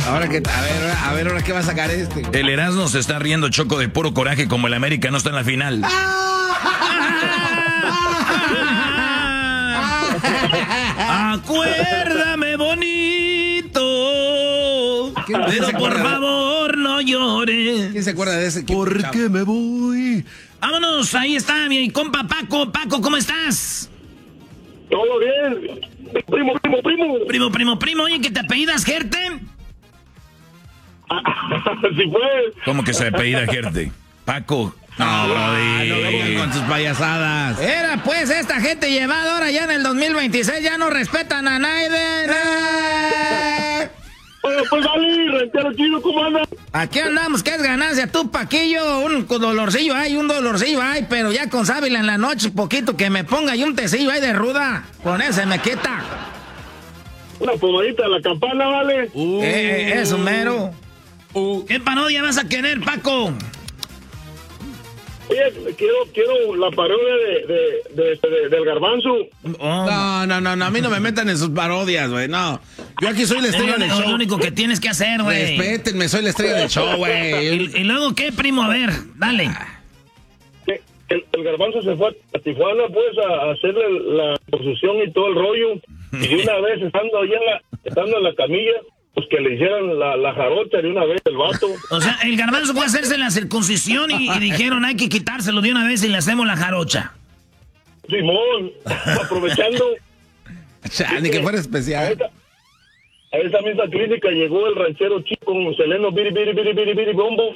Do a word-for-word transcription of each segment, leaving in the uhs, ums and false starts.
Ahora que, a ver, a ver, ahora qué va a sacar este. El Erasmo se está riendo, Choco, de puro coraje, como el América no está en la final. Acuérdame bonito, pero por favor no llores. ¿Quién se acuerda de ese? ¿Por qué me voy? Vámonos, ahí está mi compa Paco. Paco, ¿cómo estás? Todo bien. Primo, primo, primo. Primo, primo, primo. Oye, ¿que te apellidas Gerte? Sí, pues. ¿Cómo que se apellida Gerte? Paco. No, Brody. No vengan con sus payasadas. Era pues esta gente llevada ahora ya en el dos mil veintiséis, ya no respetan a nadie. Oye, pues dale, ranchero chido, ¿cómo andas? Aquí andamos, que es ganancia, tú Paquillo, un dolorcillo hay, un dolorcillo hay, pero ya con sábila en la noche, poquito que me ponga y un tecillo ahí de ruda, con ese me quita. Una pomadita a la campana, ¿vale? Uh, eh, eso mero. Uh. ¿Qué parodia vas a querer, Paco? Oye, quiero, quiero la parodia de, de, de, de, del Garbanzo. Oh. No, no, no, no, a mí no me metan en sus parodias, güey, no. Yo aquí soy la estrella del show. Es lo único que tienes que hacer, güey. Respétenme, soy la estrella del show, güey. ¿Y, ¿Y luego qué, primo? A ver, dale. El, el Garbanzo se fue a Tijuana, pues, a, a hacerle la posición y todo el rollo. Y una vez, estando allá en la, estando en la camilla, pues que le hicieran la, la jarocha de una vez el vato. O sea, el Garbanzo fue a hacerse la circuncisión y, y dijeron hay que quitárselo de una vez y le hacemos la jarocha. Simón, aprovechando. Ya, ni que fuera especial. A esa, a esa misma clínica llegó el ranchero chico con Seleno Biri Biri Biri Biri Biri Bombo.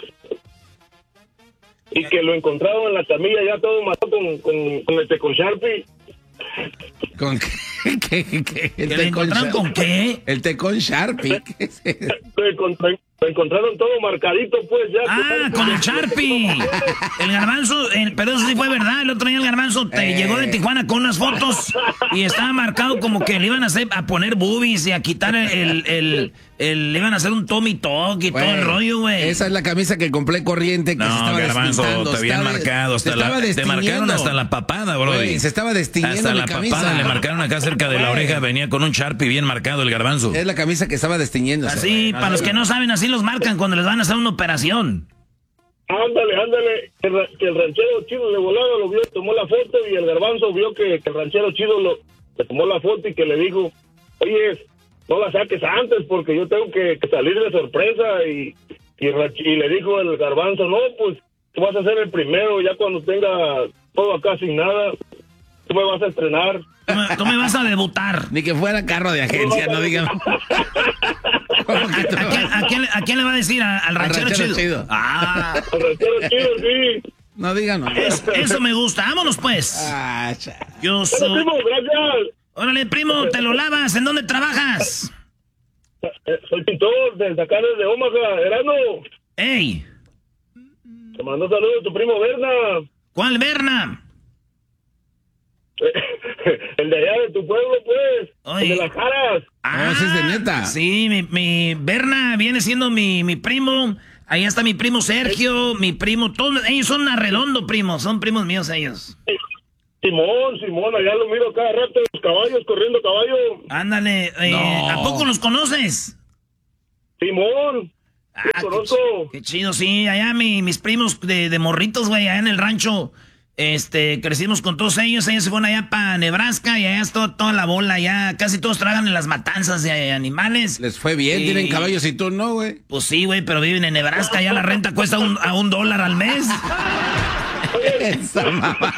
Y que lo encontraron en la camilla ya todo matado con, con, con el Tecon Sharpie. ¿Con qué? ¿Qué, qué? ¿El ¿Que le encontraron con qué? El Tecon Sharpie. Lo encontraron, lo encontraron todo marcadito, pues ya. Ah, con el Sharpie. El Garbanzo, el, pero eso sí fue verdad. El otro día el Garbanzo te eh. llegó de Tijuana con unas fotos y estaba marcado como que le iban a hacer, a poner boobies y a quitar el, el, el, el le iban a hacer un Tommy Talk y wey, todo el rollo, güey. Esa es la camisa que compré corriente que no, se estaba Garbanzo, destintando. te habían marcado hasta la, te marcaron hasta la papada, bro. Se estaba destiñendo hasta mi la camisa. papada le marcaron acá cerca de la oreja, venía con un Sharpie bien marcado el Garbanzo. Es la camisa que estaba destiñendo. Así, para los que no saben, así los marcan cuando les van a hacer una operación. Ándale, ándale, que, que el ranchero chido de volada lo vio, tomó la foto y el Garbanzo vio que, que el ranchero chido lo, le tomó la foto y que le dijo, oye, no la saques antes porque yo tengo que, que salir de sorpresa y, y, y le dijo el Garbanzo, no, pues tú vas a ser el primero ya cuando tenga todo acá sin nada, tú me vas a estrenar. Tú me, tú me vas a debutar. Ni que fuera carro de agencia, no digan. ¿A, a, quién, a, quién, ¿A quién le va a decir? ¿Al, al ranchero, ranchero chido? chido? Ah. Al ranchero chido, sí. No digan no. Es, eso me gusta. Vámonos, pues. Ah, Yo soy... Primo, gracias. Órale, primo, te lo lavas. ¿En dónde trabajas? Soy pintor desde acá, desde Omaha, Erano. ¡Ey! Te mando saludos a tu primo Berna. ¿Cuál Berna? El de allá de tu pueblo, pues. Oye. El de las Jaras. Ah, ese es de neta. Sí, mi, mi Berna viene siendo mi, mi primo. Ahí está mi primo Sergio, mi primo, todos ellos son arredondo, primos, son primos míos ellos. Simón, Simón, allá lo miro cada rato, los caballos, corriendo caballo. Ándale, eh, no. ¿A poco los conoces? Simón, ah, los conozco. Qué, ch qué chido, sí, allá mi, mis primos de, de morritos, güey, allá en el rancho. Este, crecimos con todos ellos, ellos se fueron allá para Nebraska y allá es todo, toda la bola, ya casi todos trabajan en las matanzas de animales. Les fue bien, y, tienen caballos y tú no, güey. Pues sí, güey, pero viven en Nebraska, ya la renta cuesta un, a un dólar al mes. Esa mamá.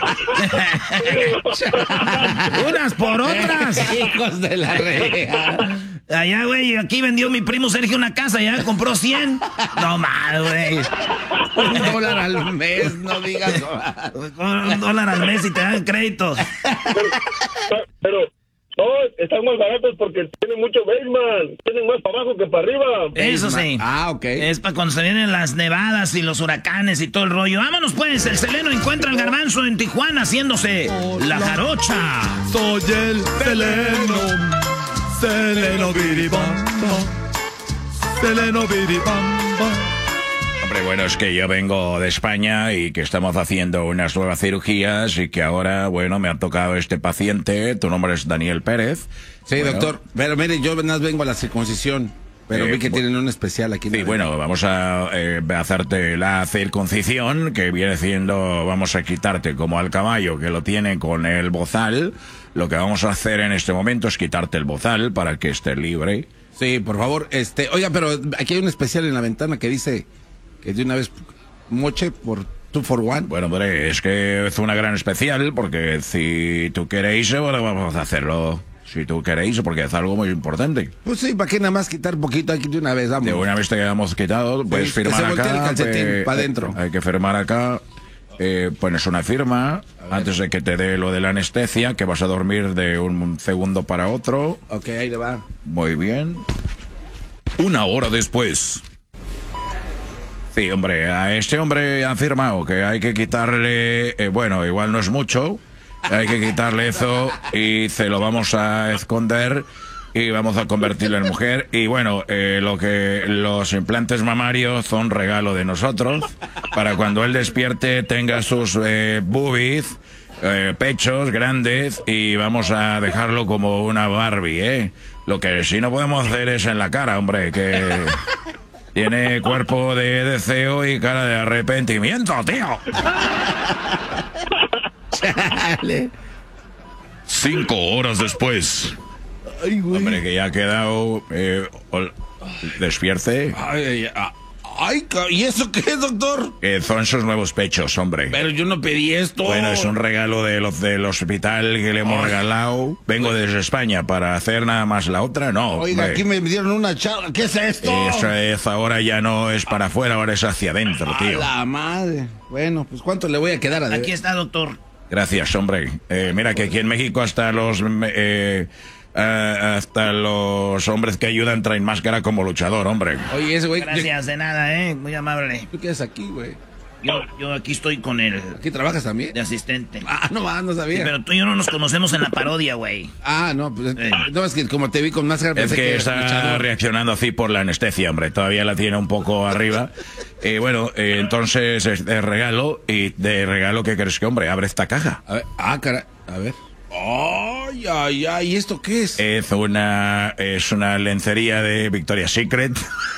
Unas por otras. Hijos de la rea. Allá, güey, aquí vendió mi primo Sergio una casa, ya compró cien. No mal, güey. Un dólar al mes, no digas. Un dólar al mes y te dan créditos. Pero, pero no, están más baratos porque tienen mucho basement. Tienen más para abajo que para arriba. Eso sí. Ah, ok. Es para cuando se vienen las nevadas y los huracanes y todo el rollo. Vámonos, pues. El Seleno encuentra al Garbanzo en Tijuana haciéndose oh, la jarocha. Soy el Seleno. Seleno biribamba, Seleno biribamba. Hombre, bueno, es que yo vengo de España y que estamos haciendo unas nuevas cirugías y que ahora, bueno, me ha tocado este paciente. Tu nombre es Daniel Pérez. Sí, bueno. doctor. Pero mire, yo vengo a la circuncisión. Pero Eh, vi que bu- tienen un especial aquí. Sí, bueno, vamos a eh, hacerte la circuncisión, que viene siendo, vamos a quitarte como al caballo que lo tiene con el bozal. Lo que vamos a hacer en este momento es quitarte el bozal para que estés libre. Sí, por favor. Este, oiga, pero aquí hay un especial en la ventana que dice que de una vez moche por two for one. Bueno, hombre, es que es una gran especial, porque si tú queréis, bueno, vamos a hacerlo. Si tú queréis, porque es algo muy importante. Pues sí, ¿para qué nada más quitar poquito aquí de una vez? Vamos. De una vez te hemos quitado, puedes que firmar se voltee acá. el calcetín pues, pa' dentro. Hay que firmar acá. Eh, pones una firma antes de que te dé lo de la anestesia, que vas a dormir de un segundo para otro. Ok, ahí le va. Muy bien. Una hora después. Sí, hombre, a este hombre ha firmado que hay que quitarle, eh, bueno, igual no es mucho, hay que quitarle eso y se lo vamos a esconder y vamos a convertirlo en mujer. Y bueno, eh, lo que los implantes mamarios son regalo de nosotros, para cuando él despierte tenga sus eh, boobies, eh, pechos grandes, y vamos a dejarlo como una Barbie, ¿eh? Lo que sí no podemos hacer es en la cara, hombre, que tiene cuerpo de deseo y cara de arrepentimiento, tío. Chale. Cinco horas después. Ay, güey. Hombre, que ya ha quedado... Eh, ol- despierte. Ay, ay, ay, ay, ca- ¿y eso qué es, doctor? Eh, son sus nuevos pechos, hombre. Pero yo no pedí esto. Bueno, es un regalo de los del hospital que le hemos regalado. Vengo desde España para hacer nada más la otra, no. Oiga, hombre. aquí me dieron una charla. ¿Qué es esto? Eso es, ahora ya no es para afuera, ahora es hacia adentro, A tío. la madre. Bueno, pues ¿cuánto le voy a quedar a Aquí deber? está, doctor. Gracias, hombre. Eh, mira que aquí en México hasta los eh, eh, hasta los hombres que ayudan traen máscara como luchador, hombre. Oye, ese güey. Gracias, de nada, ¿eh? Muy amable. ¿Tú qué haces aquí, güey? Yo, yo aquí estoy con el ¿Aquí trabajas también? de asistente. Ah, no más, no sabía. Sí, pero tú y yo no nos conocemos en la parodia, güey. Ah, no, pues Eh. no, es que como te vi con máscara Es pensé que eras está luchador. reaccionando así por la anestesia, hombre. Todavía la tiene un poco arriba. Eh, bueno, eh, entonces es de regalo. ¿Y de regalo qué crees que, hombre? Abre esta caja. A ver, ah, cara, a ver. Ay, ay, ay, ¿y esto qué es? Es una, es una lencería de Victoria's Secret.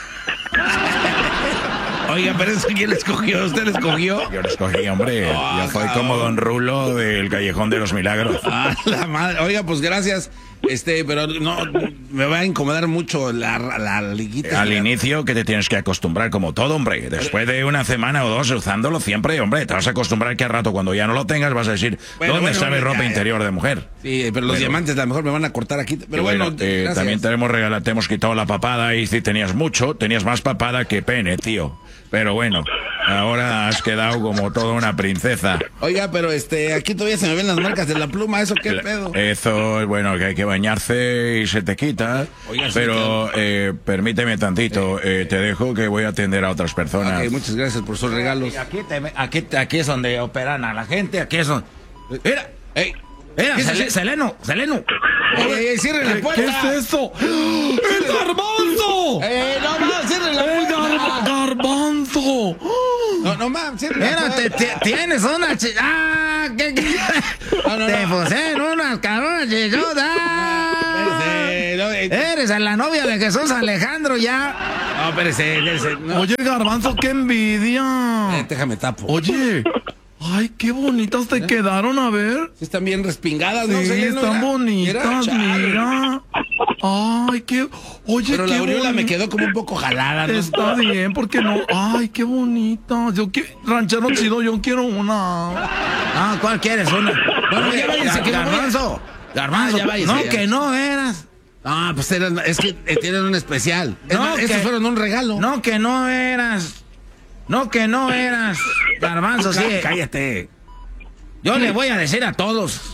Oiga, pero eso quién le escogió, ¿usted le escogió? Yo lo escogí, hombre. Ah, Yo soy cabrón. como Don Rulo del Callejón de los Milagros. Ah, la madre. Oiga, pues gracias. Este, pero no, me va a incomodar mucho la, la liguita. Al inicio que te tienes que acostumbrar como todo, hombre. Después de una semana o dos usándolo siempre, hombre, te vas a acostumbrar que al rato cuando ya no lo tengas vas a decir, Bueno, ¿dónde bueno, está mi bueno, ropa ya, interior de mujer? Sí, pero los Pero- diamantes a lo mejor me van a cortar aquí. Pero Y bueno, eh, gracias. también te hemos regalado, te hemos quitado la papada y si tenías mucho, tenías más papada que pene, tío. Pero bueno, ahora has quedado como toda una princesa. Oiga, pero este, aquí todavía se me ven las marcas de la pluma, ¿eso qué pedo? Eso es bueno, que hay que bañarse y se te quita. Oiga, sí, pero eh, permíteme tantito, eh, te dejo que voy a atender a otras personas. Ok, muchas gracias por sus regalos. Aquí, te, aquí, aquí es donde operan a la gente, aquí es donde... Mira, Ey, mira, ¿qué es Sele- eso? Seleno, Seleno. ey, ey, cierren la ¿Qué, puerta. ¿Qué es eso? ¡El garbanzo! Eh, no más, cierren la ¡El puerta. gar- garbanzo! No, no más, cierren la Mira, te, puerta. te- tienes una chi... ¡Ah! ¿Qué, qué? No, no, te no. pusieron unas cabronas chichotas. Espérese, no, eh, Eres la novia de Jesús Alejandro ya. no, espérese, espérese. No. Oye, garbanzo, qué envidia. Eh, déjame tapo. Oye, ay, qué bonitas te quedaron, a ver. Sí, están bien respingadas, ¿no? Sí, Seleno? están Mira, bonitas, chale. mira. Ay, qué. Oye, Pero qué la aureola me bonita. quedó como un poco jalada, ¿no? Está bien, porque no. Ay, qué bonita. Yo quiero. Ranchero chido, yo quiero una. Ah, ¿cuál quieres? Una. Bueno, ya váyanse, que no voy a- Garbanzo. Garbanzo. Ah, ya váyanse, no, ya. que no eras. Ah, pues eran, es que eh, tienen un especial. Es No, más, que- estos fueron un regalo. No, que no eras. No, que no eras. Garbanzo, sí. Cállate. Yo le voy a decir a todos.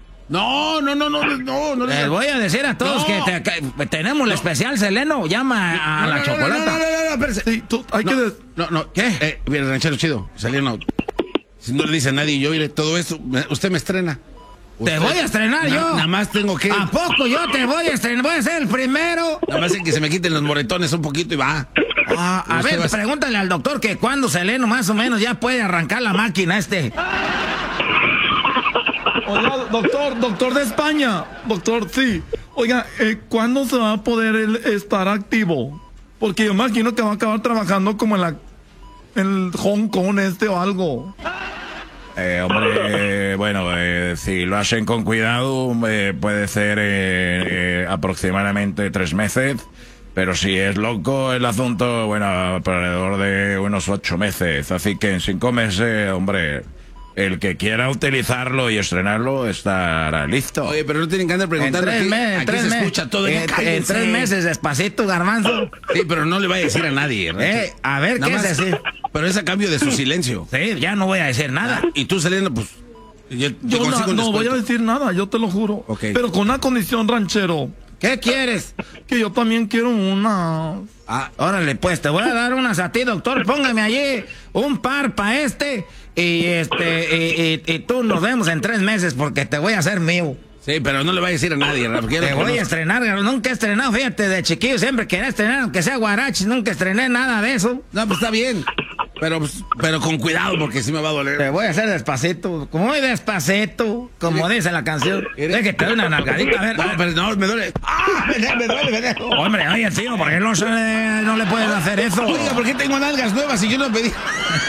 No, no, no, no, no, no. Les voy a decir a todos No. que, te- que tenemos el especial Seleno. Llama a No, la no, no, chocolata. No, no, no, no, espérese. Sí, tú, hay No, que. de- no, no. ¿Qué? Eh, mira, ranchero chido, Seleno. Si no le dice a nadie, yo iré todo eso. me- Usted me estrena. Te Usted- voy a estrenar Na- yo. Nada más tengo que. ¿A poco yo te voy a estrenar? Voy a ser el primero. Nada más es que se me quiten los moretones un poquito y va. Ah, a Usted ver, va a- pregúntale al doctor que cuando Seleno más o menos ya puede arrancar la máquina este. Oiga, doctor, doctor de España. Doctor, sí. Oiga, eh, ¿cuándo se va a poder él estar activo? Porque yo imagino que va a acabar trabajando como en la en el Hong Kong este o algo. Eh, hombre, eh, bueno, eh, si lo hacen con cuidado, eh, puede ser eh, eh, aproximadamente tres meses. Pero si es loco el asunto, bueno, alrededor de unos ocho meses. Así que en cinco meses, hombre, el que quiera utilizarlo y estrenarlo estará listo. Oye, pero no tienen que andar preguntando. En tres aquí, meses, aquí tres se meses. escucha todo. En, en tres meses, despacito, Garbanzo. Sí, pero no le vaya a decir a nadie. Eh, a ver, Nada ¿qué más, es decir? Pero es a cambio de su silencio. Sí, ya no voy a decir nada. Y tú saliendo, pues... Yo, Yo yo na- consigo un no voy a descuento. decir nada, yo te lo juro. Ok. Pero con una condición, ranchero, ¿Qué quieres? que yo también quiero una... Ah, Órale, pues te voy a dar unas a ti, doctor. Póngame allí un par para este. Y este, y, y- y tú nos vemos en tres meses porque te voy a hacer mío. sí, pero no le vaya a decir a nadie. ¿verdad? Porque yo Te lo voy a conozco. estrenar, nunca he estrenado, fíjate, de chiquillo siempre quería estrenar, aunque sea guarachi, nunca estrené nada de eso. No, pues está bien. Pero, pues, pero con cuidado, porque sí me va a doler. Te voy a hacer despacito, muy despacito, como dice la canción. Es que te doy una nalgadita, a ver. No, pero no, me duele. ¡Ah! Me duele, me duele, me duele. Hombre, oye, tío, ¿por qué no, se le, no le puedes hacer eso? Oiga, ¿por qué tengo nalgas nuevas y yo no pedí?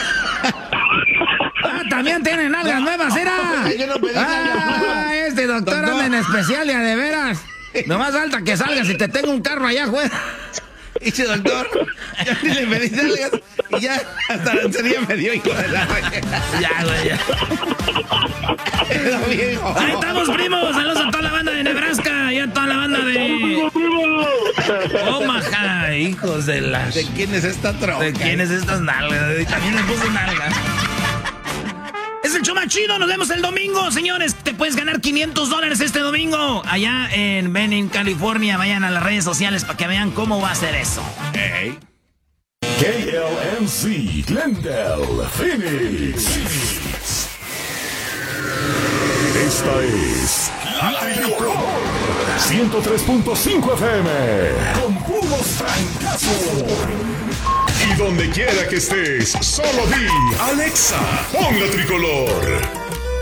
Ah, también tiene nalgas nuevas, ¿era? Yo no pedí nalgas Ah, nuevas. este doctor Doctor. anda en especial y a de veras. No más falta que salgas y te tengo un carro allá, güey. Dice doctor, ya ni le pedí nalgas y ya hasta la lancería me dio, hijo de la re- Ya, güey, ya. Pero viejo. Ahí estamos, primos. Saludos a toda la banda de Nebraska y a toda la banda de Omaha. Hijos de las... ¿De quién es esta troca? ¿De quién es estas nalgas? También le puso nalgas. Es el show más chido. Nos vemos el domingo, señores. Te puedes ganar quinientos dólares este domingo. Allá en Benin, California. Vayan a las redes sociales para que vean cómo va a ser eso. Hey. K L M C Glendale, Phoenix. Esta es La Tricolor ciento tres punto cinco F M con puros francazos. Y donde quiera que estés, solo di Alexa, pon La Tricolor.